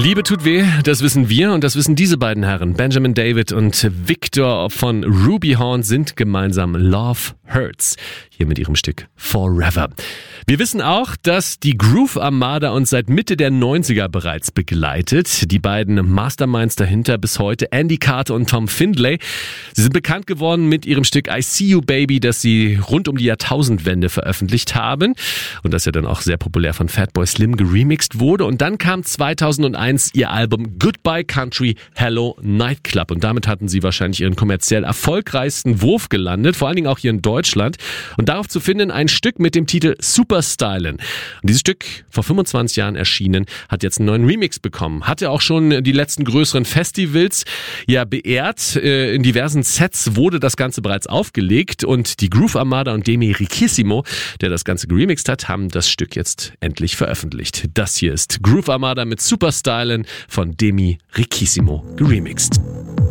Liebe tut weh, das wissen wir und das wissen diese beiden Herren. Benjamin David und Victor von Ruby Horn sind gemeinsam Love Hurts. Hier mit ihrem Stück Forever. Wir wissen auch, dass die Groove Armada uns seit Mitte der 90er bereits begleitet. Die beiden Masterminds dahinter bis heute, Andy Carter und Tom Findlay. Sie sind bekannt geworden mit ihrem Stück I See You Baby, das sie rund um die Jahrtausendwende veröffentlicht haben. Und das ja dann auch sehr populär von Fatboy Slim geremixed wurde. Und dann kam 2001 ihr Album Goodbye Country, Hello Nightclub. Und damit hatten sie wahrscheinlich ihren kommerziell erfolgreichsten Wurf gelandet, vor allen Dingen auch hier in Deutschland. Und darauf zu finden ein Stück mit dem Titel Superstylin'. Und dieses Stück, vor 25 Jahren erschienen, hat jetzt einen neuen Remix bekommen. Hatte auch schon die letzten größeren Festivals beehrt. In diversen Sets wurde das Ganze bereits aufgelegt. Und die Groove Armada und Demi Riquissimo, der das Ganze geremixed hat, haben das Stück jetzt endlich veröffentlicht. Das hier ist Groove Armada mit Superstylin' von Demi Riquissimo geremixed.